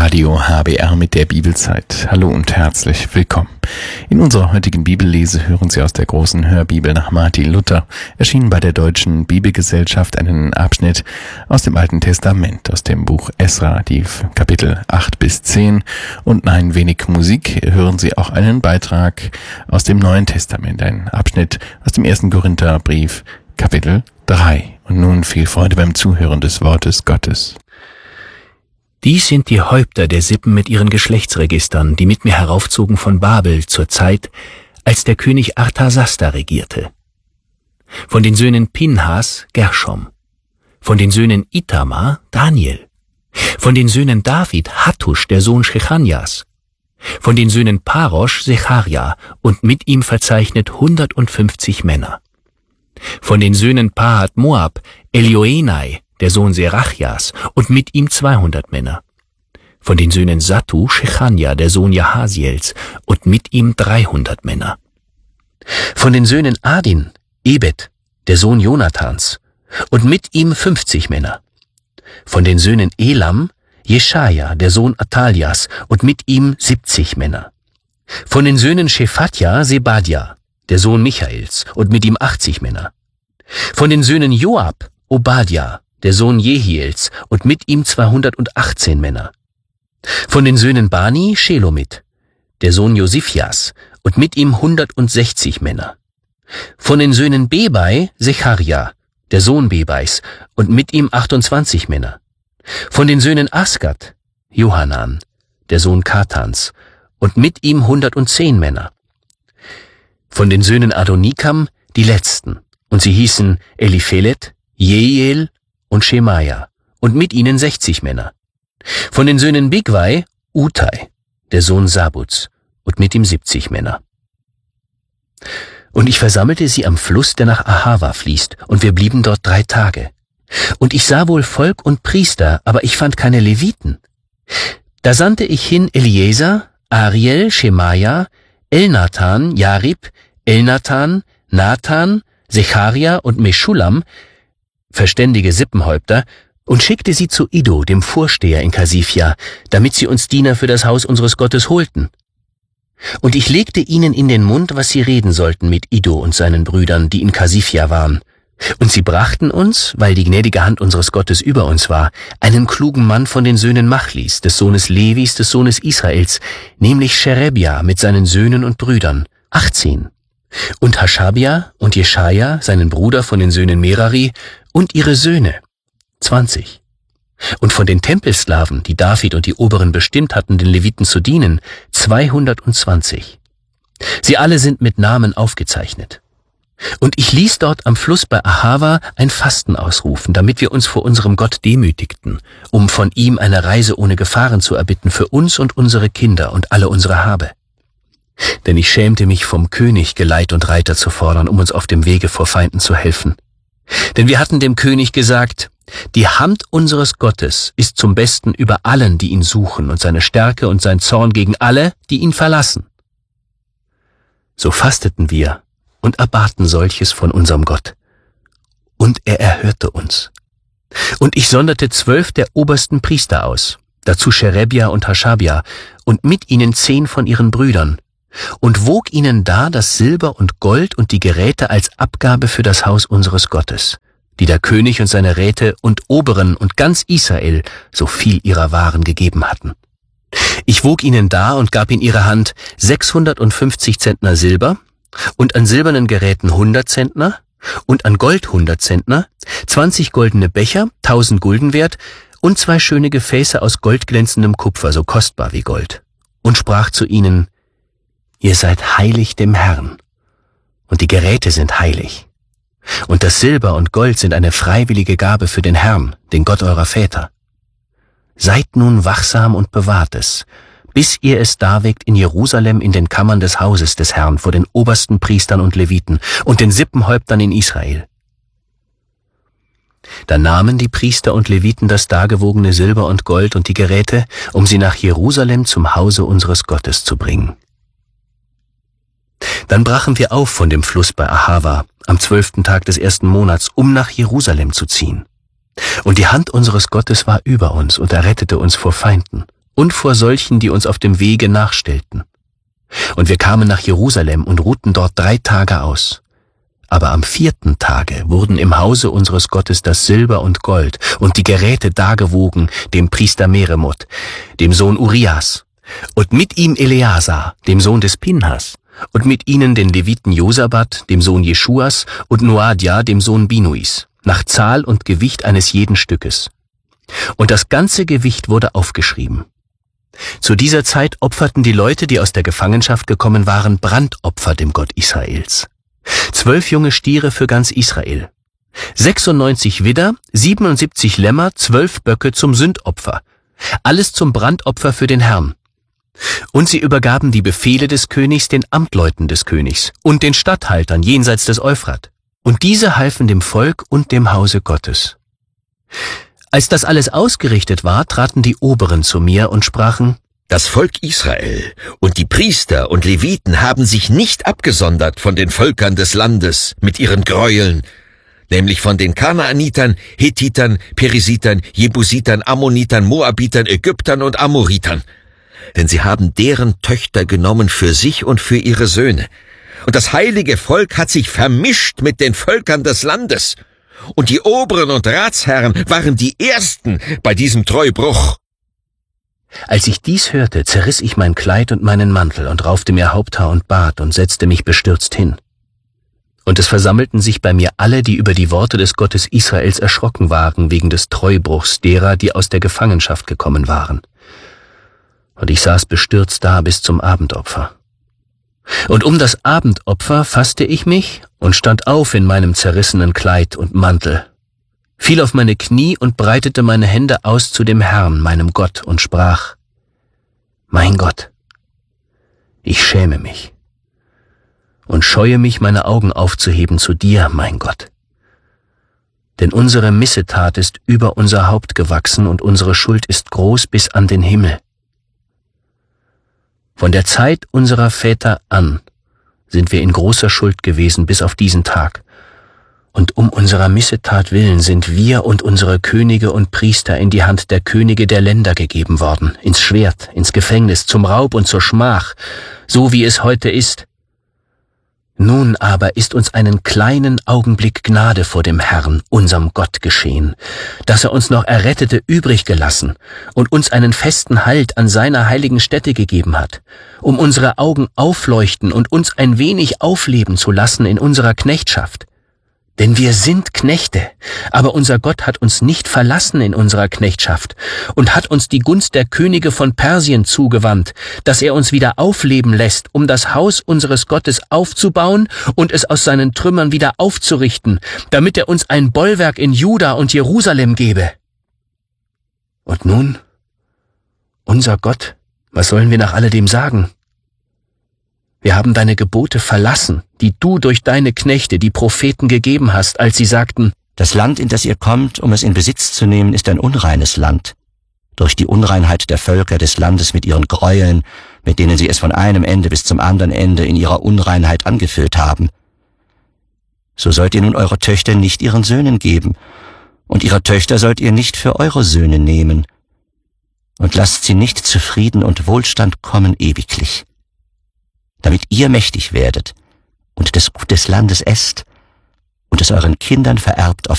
Radio HBR mit der Bibelzeit. Hallo und herzlich willkommen. In unserer heutigen Bibellese hören Sie aus der großen Hörbibel nach Martin Luther, erschienen bei der Deutschen Bibelgesellschaft, einen Abschnitt aus dem Alten Testament, aus dem Buch Esra, die Kapitel 8 bis 10. Und nach ein wenig Musik hören Sie auch einen Beitrag aus dem Neuen Testament, ein Abschnitt aus dem 1. Korintherbrief, Kapitel 3. Und nun viel Freude beim Zuhören des Wortes Gottes. Dies sind die Häupter der Sippen mit ihren Geschlechtsregistern, die mit mir heraufzogen von Babel zur Zeit, als der König Arthasasta regierte. Von den Söhnen Pinhas, Gershom. Von den Söhnen Itamar, Daniel. Von den Söhnen David, Hattusch, der Sohn Schechanjas. Von den Söhnen Parosch, Secharia, und mit ihm verzeichnet 150 Männer. Von den Söhnen Pahat Moab, Elioenai, der Sohn Serachjas, und mit ihm 200 Männer. Von den Söhnen Sattu, Shechania, der Sohn Jahasiels, und mit ihm 300 Männer. Von den Söhnen Adin, Ebed, der Sohn Jonathans, und mit ihm 50 Männer. Von den Söhnen Elam, Jeschaja, der Sohn Atalias, und mit ihm 70 Männer. Von den Söhnen Shephatja, Sebadja, der Sohn Michaels, und mit ihm 80 Männer. Von den Söhnen Joab, Obadja, der Sohn Jehiels, und mit ihm 218 Männer. Von den Söhnen Bani, Shelomit, der Sohn Josiphias, und mit ihm 160 Männer. Von den Söhnen Bebai, Secharia, der Sohn Bebais, und mit ihm 28 Männer. Von den Söhnen Asgat, Johanan, der Sohn Katans, und mit ihm 110 Männer. Von den Söhnen Adonikam die letzten, und sie hießen Eliphelet, Jeiel und Schemaja, und mit ihnen 60 Männer. Von den Söhnen Bigwai, Utai, der Sohn Sabuts, und mit ihm 70 Männer. Und ich versammelte sie am Fluss, der nach Ahava fließt, und wir blieben dort 3 Tage. Und ich sah wohl Volk und Priester, aber ich fand keine Leviten. Da sandte ich hin Eliezer, Ariel, Schemaja, Elnathan, Jarib, Elnathan, Nathan, Secharia und Meschulam, verständige Sippenhäupter, und schickte sie zu Iddo, dem Vorsteher in Kasifia, damit sie uns Diener für das Haus unseres Gottes holten. Und ich legte ihnen in den Mund, was sie reden sollten mit Iddo und seinen Brüdern, die in Kasifia waren. Und sie brachten uns, weil die gnädige Hand unseres Gottes über uns war, einen klugen Mann von den Söhnen Machlis, des Sohnes Levis, des Sohnes Israels, nämlich Sherebia mit seinen Söhnen und Brüdern, 18. Und Haschabia und Jeschaja, seinen Bruder von den Söhnen Merari, und ihre Söhne, 20. Und von den Tempelsklaven, die David und die Oberen bestimmt hatten, den Leviten zu dienen, 220. Sie alle sind mit Namen aufgezeichnet. Und ich ließ dort am Fluss bei Ahava ein Fasten ausrufen, damit wir uns vor unserem Gott demütigten, um von ihm eine Reise ohne Gefahren zu erbitten für uns und unsere Kinder und alle unsere Habe. Denn ich schämte mich, vom König Geleit und Reiter zu fordern, um uns auf dem Wege vor Feinden zu helfen. Denn wir hatten dem König gesagt, die Hand unseres Gottes ist zum Besten über allen, die ihn suchen, und seine Stärke und sein Zorn gegen alle, die ihn verlassen. So fasteten wir und erbaten solches von unserem Gott. Und er erhörte uns. Und ich sonderte 12 der obersten Priester aus, dazu Sherebia und Haschabia, und mit ihnen 10 von ihren Brüdern, und wog ihnen da das Silber und Gold und die Geräte als Abgabe für das Haus unseres Gottes, die der König und seine Räte und Oberen und ganz Israel so viel ihrer Waren gegeben hatten. Ich wog ihnen da und gab in ihre Hand 650 Zentner Silber und an silbernen Geräten 100 Zentner und an Gold 100 Zentner, 20 goldene Becher, 1000 Gulden wert und 2 schöne Gefäße aus goldglänzendem Kupfer, so kostbar wie Gold, und sprach zu ihnen, ihr seid heilig dem Herrn, und die Geräte sind heilig. Und das Silber und Gold sind eine freiwillige Gabe für den Herrn, den Gott eurer Väter. Seid nun wachsam und bewahrt es, bis ihr es darwegt in Jerusalem in den Kammern des Hauses des Herrn vor den obersten Priestern und Leviten und den Sippenhäuptern in Israel. Da nahmen die Priester und Leviten das dargewogene Silber und Gold und die Geräte, um sie nach Jerusalem zum Hause unseres Gottes zu bringen. Dann brachen wir auf von dem Fluss bei Ahava am 12. Tag des 1. Monats, um nach Jerusalem zu ziehen. Und die Hand unseres Gottes war über uns und er rettete uns vor Feinden. und vor solchen, die uns auf dem Wege nachstellten. Und wir kamen nach Jerusalem und ruhten dort 3 Tage aus. Aber am 4. Tage wurden im Hause unseres Gottes das Silber und Gold und die Geräte dargewogen dem Priester Meremot, dem Sohn Urias, und mit ihm Eleazar, dem Sohn des Pinhas, und mit ihnen den Leviten Josabat, dem Sohn Jeschuas, und Noadja, dem Sohn Binuis, nach Zahl und Gewicht eines jeden Stückes. Und das ganze Gewicht wurde aufgeschrieben. Zu dieser Zeit opferten die Leute, die aus der Gefangenschaft gekommen waren, Brandopfer dem Gott Israels. 12 junge Stiere für ganz Israel, 96 Widder, 77 Lämmer, 12 Böcke zum Sündopfer, alles zum Brandopfer für den Herrn. Und sie übergaben die Befehle des Königs den Amtleuten des Königs und den Statthaltern jenseits des Euphrat. Und diese halfen dem Volk und dem Hause Gottes. Als das alles ausgerichtet war, traten die Oberen zu mir und sprachen: Das Volk Israel und die Priester und Leviten haben sich nicht abgesondert von den Völkern des Landes mit ihren Gräueln, nämlich von den Kanaanitern, Hethitern, Perisitern, Jebusitern, Ammonitern, Moabitern, Ägyptern und Amoritern. Denn sie haben deren Töchter genommen für sich und für ihre Söhne. Und das heilige Volk hat sich vermischt mit den Völkern des Landes. Und die Oberen und Ratsherren waren die Ersten bei diesem Treubruch. Als ich dies hörte, zerriss ich mein Kleid und meinen Mantel und raufte mir Haupthaar und Bart und setzte mich bestürzt hin. Und es versammelten sich bei mir alle, die über die Worte des Gottes Israels erschrocken waren, wegen des Treubruchs derer, die aus der Gefangenschaft gekommen waren. Und ich saß bestürzt da bis zum Abendopfer. Und um das Abendopfer fasste ich mich und stand auf in meinem zerrissenen Kleid und Mantel, fiel auf meine Knie und breitete meine Hände aus zu dem Herrn, meinem Gott, und sprach: Mein Gott, ich schäme mich und scheue mich, meine Augen aufzuheben zu dir, mein Gott. Denn unsere Missetat ist über unser Haupt gewachsen und unsere Schuld ist groß bis an den Himmel. Von der Zeit unserer Väter an sind wir in großer Schuld gewesen bis auf diesen Tag. Und um unserer Missetat willen sind wir und unsere Könige und Priester in die Hand der Könige der Länder gegeben worden, ins Schwert, ins Gefängnis, zum Raub und zur Schmach, so wie es heute ist. Nun aber ist uns einen kleinen Augenblick Gnade vor dem Herrn, unserem Gott, geschehen, dass er uns noch Errettete übrig gelassen und uns einen festen Halt an seiner heiligen Stätte gegeben hat, um unsere Augen aufleuchten und uns ein wenig aufleben zu lassen in unserer Knechtschaft. Denn wir sind Knechte, aber unser Gott hat uns nicht verlassen in unserer Knechtschaft und hat uns die Gunst der Könige von Persien zugewandt, dass er uns wieder aufleben lässt, um das Haus unseres Gottes aufzubauen und es aus seinen Trümmern wieder aufzurichten, damit er uns ein Bollwerk in Juda und Jerusalem gebe. Und nun, unser Gott, was sollen wir nach alledem sagen? Wir haben deine Gebote verlassen, die du durch deine Knechte, die Propheten, gegeben hast, als sie sagten: Das Land, in das ihr kommt, um es in Besitz zu nehmen, ist ein unreines Land. Durch die Unreinheit der Völker des Landes mit ihren Gräueln, mit denen sie es von einem Ende bis zum anderen Ende in ihrer Unreinheit angefüllt haben. So sollt ihr nun eure Töchter nicht ihren Söhnen geben, und ihre Töchter sollt ihr nicht für eure Söhne nehmen. Und lasst sie nicht zu Frieden und Wohlstand kommen ewiglich, damit ihr mächtig werdet und des Gut des Landes esst und es euren Kindern vererbt auf